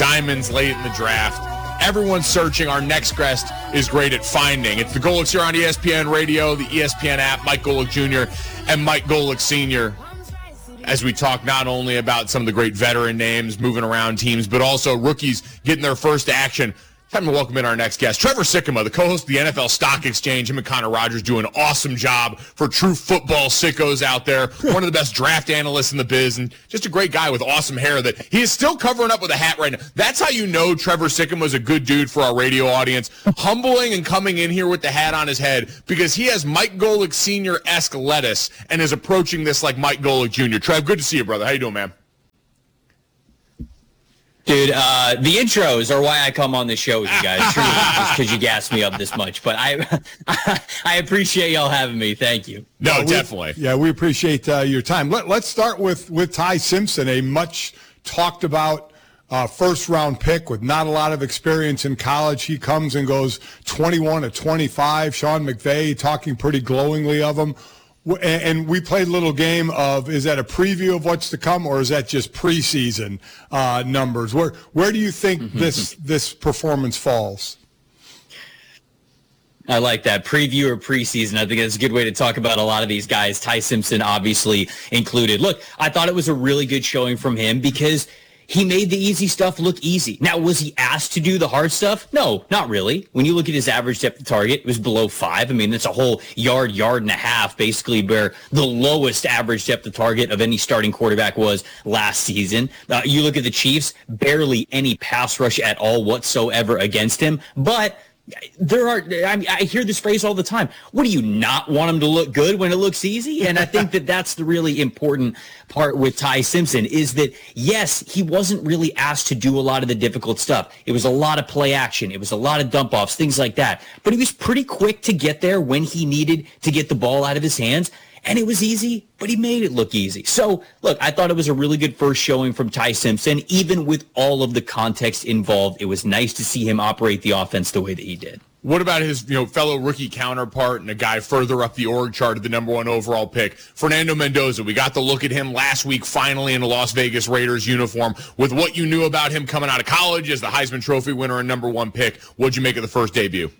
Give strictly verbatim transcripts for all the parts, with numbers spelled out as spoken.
diamonds late in the draft. Everyone's searching. Our next guest is great at finding. It's the Golics here on E S P N Radio, the E S P N app, Mike Golic Junior and Mike Golic Senior as we talk not only about some of the great veteran names moving around teams, but also rookies getting their first action. Time to welcome in our next guest, Trevor Sikkema, the co-host of the N F L Stock Exchange. Him and Connor Rogers do an awesome job for true football sickos out there. One of the best draft analysts in the biz, and just a great guy with awesome hair that he is still covering up with a hat right now. That's how you know Trevor Sikkema is a good dude for our radio audience. Humbling and coming in here with the hat on his head because he has Mike Golic Senior-esque lettuce and is approaching this like Mike Golic Junior Trev, good to see you, brother. How you doing, man? Dude, uh, the intros are why I come on this show with you guys, truly, just because you gassed me up this much. But I I appreciate y'all having me. Thank you. No, well, definitely. We, yeah, we appreciate uh, your time. Let, let's start with, with Ty Simpson, a much talked about uh, first-round pick with not a lot of experience in college. He comes and goes twenty-one to twenty-five. Sean McVay talking pretty glowingly of him. And we played a little game of, is that a preview of what's to come, or is that just preseason uh, numbers? Where where do you think this this performance falls? I like that. Preview or preseason. I think that's a good way to talk about a lot of these guys. Ty Simpson obviously included. Look, I thought it was a really good showing from him because he made the easy stuff look easy. Now, was he asked to do the hard stuff? No, not really. When you look at his average depth of target, it was below five. I mean, that's a whole yard, yard and a half, basically, where the lowest average depth of target of any starting quarterback was last season. Uh, you look at the Chiefs, barely any pass rush at all whatsoever against him. But there are, I, mean, I hear this phrase all the time. What do you not want him to look good when it looks easy? And I think that that's the really important part with Ty Simpson is that, yes, he wasn't really asked to do a lot of the difficult stuff. It was a lot of play action. It was a lot of dump offs, things like that. But he was pretty quick to get there when he needed to get the ball out of his hands. And it was easy, but he made it look easy. So, look, I thought it was a really good first showing from Ty Simpson. Even with all of the context involved, it was nice to see him operate the offense the way that he did. What about his, you know, fellow rookie counterpart and a guy further up the org chart of the number one overall pick, Fernando Mendoza? We got to look at him last week, finally in a Las Vegas Raiders uniform. With what you knew about him coming out of college as the Heisman Trophy winner and number one pick, what'd you make of the first debut?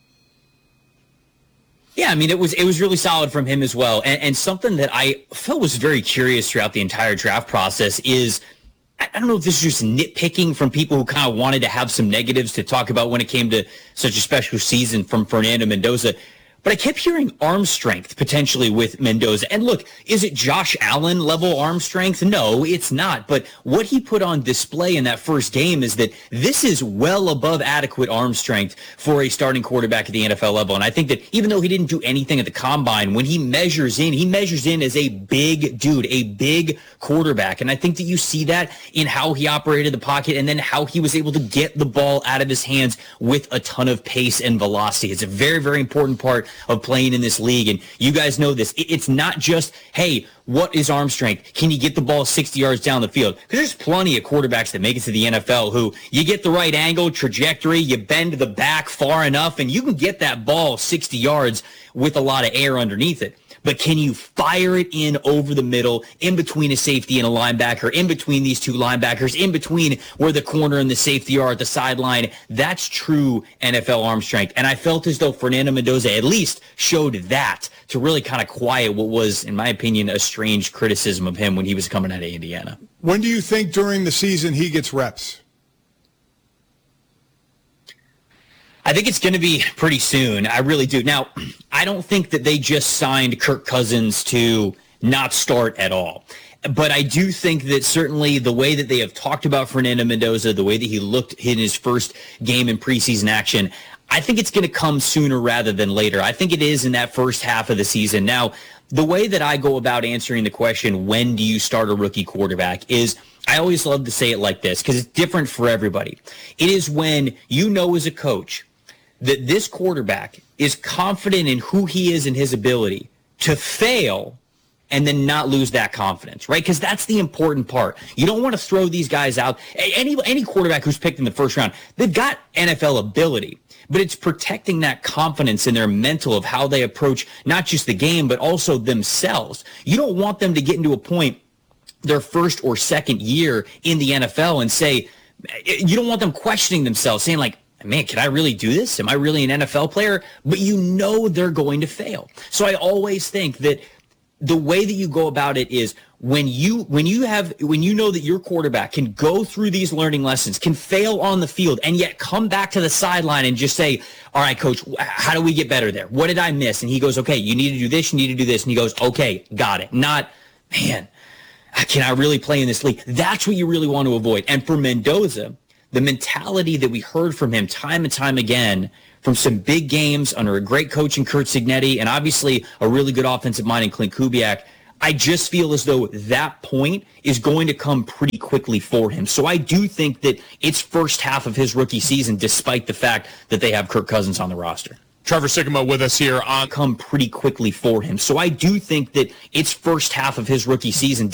Yeah, I mean, it was it was really solid from him as well. And, and something that I felt was very curious throughout the entire draft process is, I don't know if this is just nitpicking from people who kind of wanted to have some negatives to talk about when it came to such a special season from Fernando Mendoza. But I kept hearing arm strength potentially with Mendoza. And look, is it Josh Allen level arm strength? No, it's not. But what he put on display in that first game is that this is well above adequate arm strength for a starting quarterback at the N F L level. And I think that even though he didn't do anything at the combine, when he measures in, he measures in as a big dude, a big quarterback. And I think that you see that in how he operated the pocket and then how he was able to get the ball out of his hands with a ton of pace and velocity. It's a very, very important part of playing in this league. And you guys know this. It's not just, hey, what is arm strength? Can you get the ball sixty yards down the field? Because there's plenty of quarterbacks that make it to the N F L who you get the right angle, trajectory, you bend the back far enough, and you can get that ball sixty yards with a lot of air underneath it. But can you fire it in over the middle, in between a safety and a linebacker, in between these two linebackers, in between where the corner and the safety are at the sideline? That's true N F L arm strength. And I felt as though Fernando Mendoza at least showed that to really kind of quiet what was, in my opinion, a strange criticism of him when he was coming out of Indiana. When do you think during the season he gets reps? I think it's going to be pretty soon. I really do. Now, I don't think that they just signed Kirk Cousins to not start at all. But I do think that certainly the way that they have talked about Fernando Mendoza, the way that he looked in his first game in preseason action, I think it's going to come sooner rather than later. I think it is in that first half of the season. Now, the way that I go about answering the question, when do you start a rookie quarterback, is I always love to say it like this because it's different for everybody. It is when you know as a coach that this quarterback is confident in who he is and his ability to fail and then not lose that confidence, right? Because that's the important part. You don't want to throw these guys out. Any any quarterback who's picked in the first round, they've got N F L ability, but it's protecting that confidence in their mental of how they approach not just the game, but also themselves. You don't want them to get into a point their first or second year in the N F L and say, you don't want them questioning themselves, saying like, man, can I really do this? Am I really an N F L player? But you know they're going to fail. So I always think that the way that you go about it is when you when you have when you know that your quarterback can go through these learning lessons, can fail on the field, and yet come back to the sideline and just say, all right, coach, how do we get better there? What did I miss? And he goes, okay, you need to do this, you need to do this. And he goes, okay, got it. Not, man, can I really play in this league? That's what you really want to avoid. And for Mendoza, the mentality that we heard from him time and time again from some big games under a great coach in Curt Cignetti and obviously a really good offensive mind in Clint Kubiak, I just feel as though that point is going to come pretty quickly for him. So I do think that it's first half of his rookie season, despite the fact that they have Kirk Cousins on the roster. Trevor Sikkema with us here on come pretty quickly for him. So I do think that it's first half of his rookie season.